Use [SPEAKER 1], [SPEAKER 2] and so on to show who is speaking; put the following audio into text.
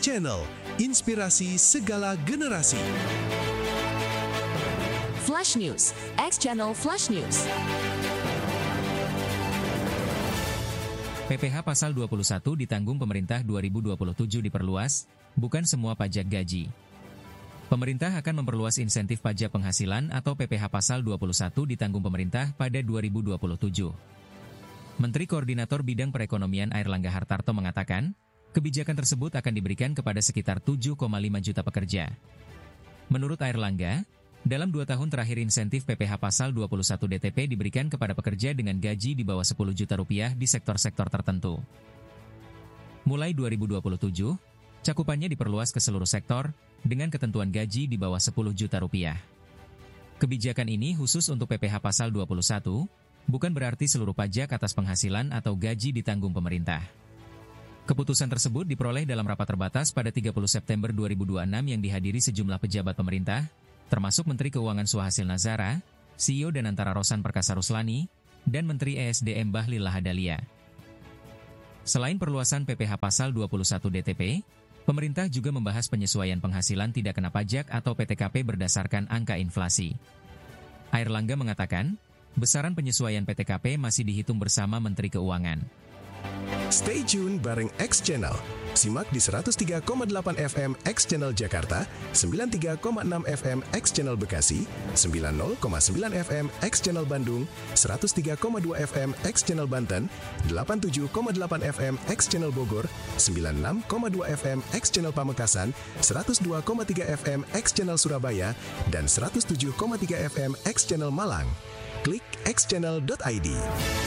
[SPEAKER 1] Channel, inspirasi segala generasi.
[SPEAKER 2] Flash News, X Channel Flash News.
[SPEAKER 3] PPh Pasal 21 ditanggung pemerintah 2027 diperluas, bukan semua pajak gaji. Pemerintah akan memperluas insentif pajak penghasilan atau PPh Pasal 21 ditanggung pemerintah pada 2027. Menteri Koordinator Bidang Perekonomian Airlangga Hartarto mengatakan, kebijakan tersebut akan diberikan kepada sekitar 7,5 juta pekerja. Menurut Airlangga, dalam 2 tahun terakhir insentif PPh Pasal 21 DTP diberikan kepada pekerja dengan gaji di bawah 10 juta rupiah di sektor-sektor tertentu. Mulai 2027, cakupannya diperluas ke seluruh sektor, dengan ketentuan gaji di bawah 10 juta rupiah. Kebijakan ini khusus untuk PPh Pasal 21, bukan berarti seluruh pajak atas penghasilan atau gaji ditanggung pemerintah. Keputusan tersebut diperoleh dalam rapat terbatas pada 30 September 2026 yang dihadiri sejumlah pejabat pemerintah, termasuk Menteri Keuangan Suhasil Nazara, CEO Danantara Rosan Perkasa Ruslani, dan Menteri ESDM Bahlil Lahadalia. Selain perluasan PPh Pasal 21 DTP, pemerintah juga membahas penyesuaian penghasilan tidak kena pajak atau PTKP berdasarkan angka inflasi. Airlangga mengatakan, besaran penyesuaian PTKP masih dihitung bersama Menteri Keuangan.
[SPEAKER 1] Stay tune bareng X Channel. Simak di 103,8 FM X Channel Jakarta, 93,6 FM X Channel Bekasi, 90,9 FM X Channel Bandung, 103,2 FM X Channel Banten, 87,8 FM X Channel Bogor, 96,2 FM X Channel Pamekasan, 102,3 FM X Channel Surabaya, dan 107,3 FM X Channel Malang. Klik xchannel.id.